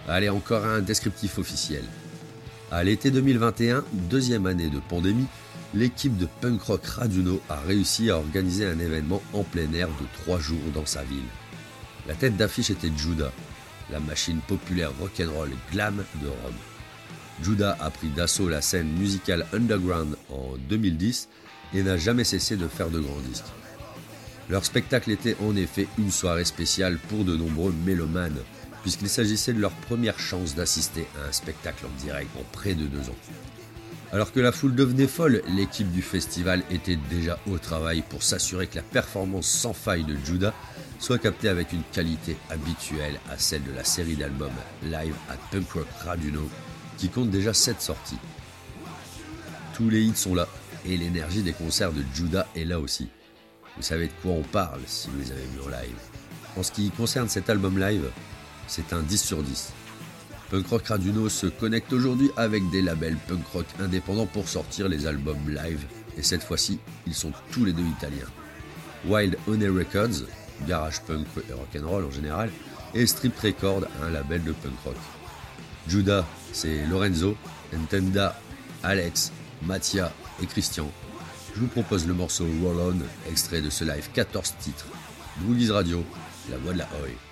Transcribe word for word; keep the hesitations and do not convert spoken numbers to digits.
Allez, encore un descriptif officiel. À l'été deux mille vingt et un, deuxième année de pandémie, l'équipe de punk rock Raduno a réussi à organiser un événement en plein air de trois jours dans sa ville. La tête d'affiche était Judas, la machine populaire rock'n'roll glam de Rome. Judas a pris d'assaut la scène musicale underground en deux mille dix et n'a jamais cessé de faire de grands disques. Leur spectacle était en effet une soirée spéciale pour de nombreux mélomanes, puisqu'il s'agissait de leur première chance d'assister à un spectacle en direct en près de deux ans. Alors que la foule devenait folle, l'équipe du festival était déjà au travail pour s'assurer que la performance sans faille de Judas soit captée avec une qualité habituelle à celle de la série d'albums Live at Punk Rock Raduno, qui compte déjà sept sorties. Tous les hits sont là, et l'énergie des concerts de Judas est là aussi. Vous savez de quoi on parle si vous les avez vus en live. En ce qui concerne cet album live, c'est un dix sur dix. Punk Rock Raduno se connecte aujourd'hui avec des labels punk rock indépendants pour sortir les albums live, et cette fois-ci, ils sont tous les deux italiens. Wild Honey Records, garage punk et rock'n'roll en général, et Strip Records, un label de punk rock. Judas, c'est Lorenzo, Ntenda, Alex, Mattia et Christian. Je vous propose le morceau Roll On, extrait de ce live quatorze titres. Broogies Radio, la voix de la Oi.